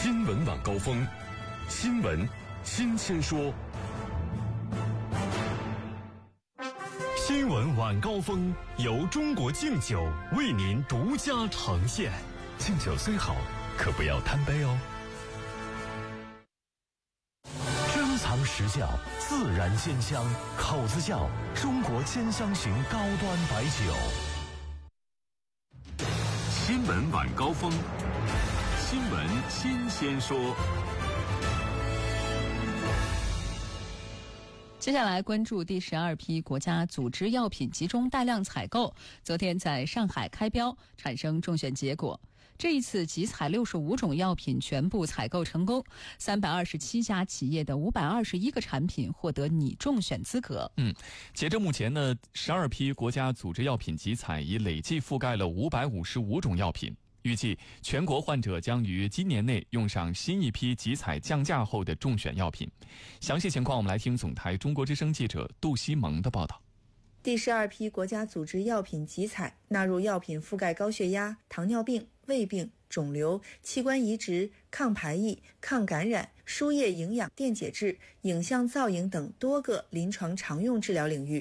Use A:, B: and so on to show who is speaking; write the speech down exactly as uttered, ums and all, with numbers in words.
A: 新闻晚高峰，新闻新鲜说。新闻晚高峰由中国敬酒为您独家呈现。敬酒虽好，可不要贪杯哦。珍藏实窖，自然鲜香，口子窖中国千香型高端白酒。新闻晚高峰，新闻新鲜说。
B: 接下来关注第十二批国家组织药品集中带量采购，昨天在上海开标，产生中选结果。这一次集采六十五种药品全部采购成功，三百二十七家企业的五百二十一个产品获得拟中选资格。
C: 嗯，截至目前呢，十二批国家组织药品集采已累计覆盖了五百五十五种药品。预计全国患者将于今年内用上新一批集采降价后的中选药品。详细情况我们来听总台中国之声记者杜西蒙的报道。
D: 第十二批国家组织药品集采纳入药品覆盖高血压、糖尿病、胃病、肿瘤、器官移植、抗排异、抗感染、输液营养、电解质、影像造影等多个临床常用治疗领域。